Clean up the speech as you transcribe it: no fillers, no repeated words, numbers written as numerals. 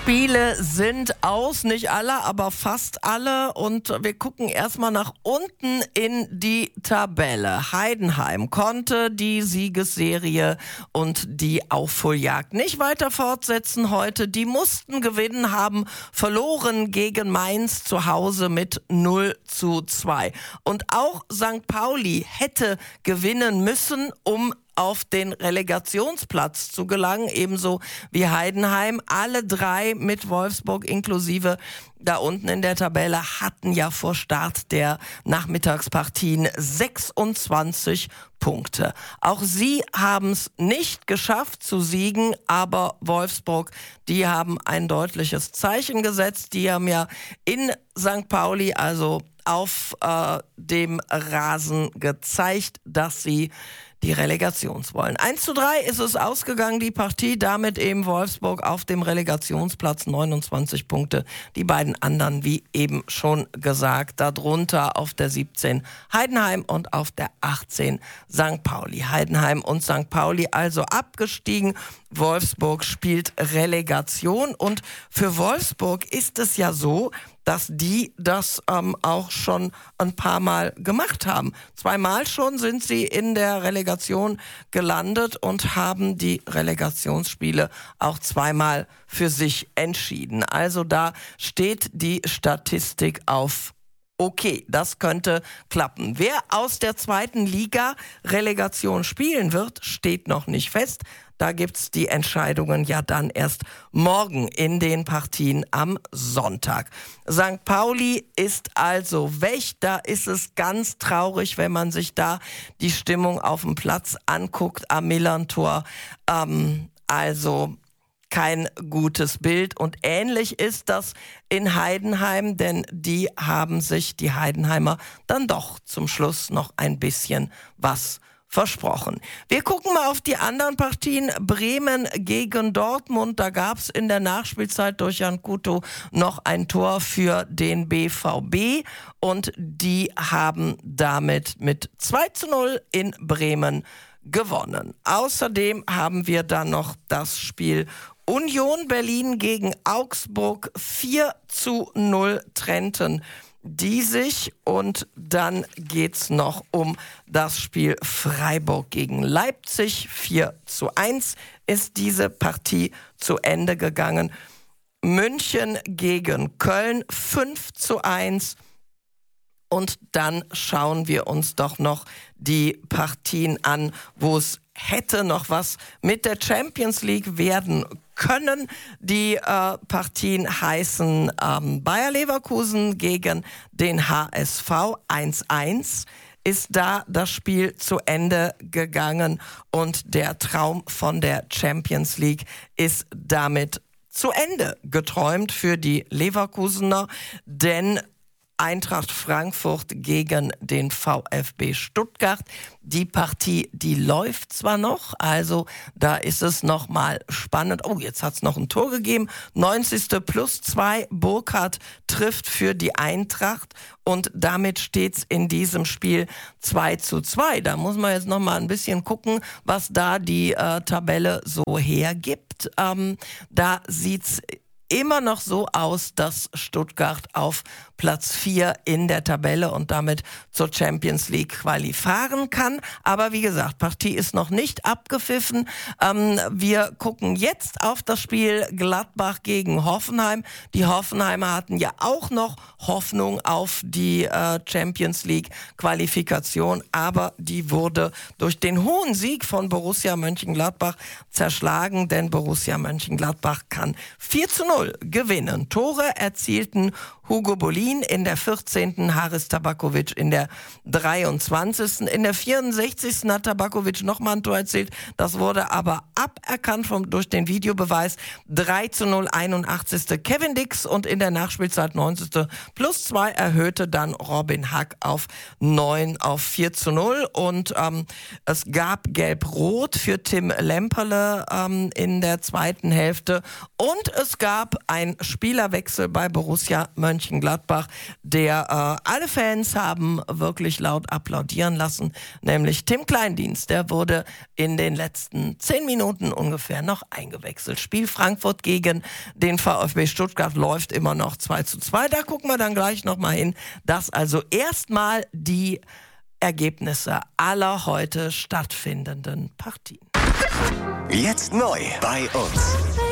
Spiele sind aus, nicht alle, aber fast alle. Und wir gucken erstmal nach unten in die Tabelle. Heidenheim konnte die Siegesserie und die Aufholjagd nicht weiter fortsetzen heute. Die mussten gewinnen, haben verloren gegen Mainz zu Hause mit 0:2. Und auch St. Pauli hätte gewinnen müssen, um auf den Relegationsplatz zu gelangen, ebenso wie Heidenheim. Alle drei mit Wolfsburg inklusive da unten in der Tabelle hatten ja vor Start der Nachmittagspartien 26 Punkte. Auch sie haben es nicht geschafft zu siegen, aber Wolfsburg, die haben ein deutliches Zeichen gesetzt. Die haben ja in St. Pauli, also auf dem Rasen, gezeigt, dass sie die Relegation wollen. 1:3 ist es ausgegangen, die Partie. Damit eben Wolfsburg auf dem Relegationsplatz, 29 Punkte. Die beiden anderen, wie eben schon gesagt, darunter auf der 17 Heidenheim und auf der 18 St. Pauli. Heidenheim und St. Pauli also abgestiegen. Wolfsburg spielt Relegation. Und für Wolfsburg ist es ja so, dass die das auch schon ein paar Mal gemacht haben. 2-mal schon sind sie in der Relegation gelandet und haben die Relegationsspiele auch 2-mal für sich entschieden. Also da steht die Statistik auf okay, das könnte klappen. Wer aus der zweiten Liga Relegation spielen wird, steht noch nicht fest. Da gibt's die Entscheidungen ja dann erst morgen in den Partien am Sonntag. St. Pauli ist also weg. Da ist es ganz traurig, wenn man sich da die Stimmung auf dem Platz anguckt am Millerntor. Also kein gutes Bild. Und ähnlich ist das in Heidenheim, denn die haben sich, die Heidenheimer, dann doch zum Schluss noch ein bisschen was versprochen. Wir gucken mal auf die anderen Partien. Bremen gegen Dortmund. Da gab es in der Nachspielzeit durch Jan Kuto noch ein Tor für den BVB. Und die haben damit mit 2:0 in Bremen gewonnen. Außerdem haben wir dann noch das Spiel Union Berlin gegen Augsburg, 4:0 trennten die sich. Und dann geht's noch um das Spiel Freiburg gegen Leipzig. 4:1 ist diese Partie zu Ende gegangen. München gegen Köln, 5:1. Und dann schauen wir uns doch noch die Partien an, wo es hätte noch was mit der Champions League werden können. Die Partien heißen Bayer Leverkusen gegen den HSV, 1:1 ist da das Spiel zu Ende gegangen und der Traum von der Champions League ist damit zu Ende geträumt für die Leverkusener, denn Eintracht Frankfurt gegen den VfB Stuttgart. Die Partie, die läuft zwar noch, also da ist es noch mal spannend. Oh, jetzt hat es noch ein Tor gegeben. 90. +2. Burkhardt trifft für die Eintracht und damit steht's in diesem Spiel 2:2. Da muss man jetzt noch mal ein bisschen gucken, was da die Tabelle so hergibt. Da sieht's immer noch so aus, dass Stuttgart auf Platz 4 in der Tabelle und damit zur Champions League qualifizieren kann. Aber wie gesagt, Partie ist noch nicht abgepfiffen. Wir gucken jetzt auf das Spiel Gladbach gegen Hoffenheim. Die Hoffenheimer hatten ja auch noch Hoffnung auf die Champions League Qualifikation, aber die wurde durch den hohen Sieg von Borussia Mönchengladbach zerschlagen, denn Borussia Mönchengladbach kann 4:0 gewinnen. Tore erzielten Hugo Bolin in der 14., Haris Tabakovic in der 23. In der 64. hat Tabakovic nochmal ein Tor erzielt. Das wurde aber aberkannt durch den Videobeweis. 3:0, 81. Kevin Dix und in der Nachspielzeit 90. +2 erhöhte dann Robin Hack auf 4:0. Und es gab Gelb-Rot für Tim Lemperle in der zweiten Hälfte. Und es gab ein Spielerwechsel bei Borussia Mönchengladbach. Mönchengladbach, der alle Fans haben wirklich laut applaudieren lassen, nämlich Tim Kleindienst. Der wurde in den letzten 10 Minuten ungefähr noch eingewechselt. Spiel Frankfurt gegen den VfB Stuttgart läuft immer noch 2:2. Da gucken wir dann gleich nochmal hin. Das also erstmal die Ergebnisse aller heute stattfindenden Partien. Jetzt neu bei uns.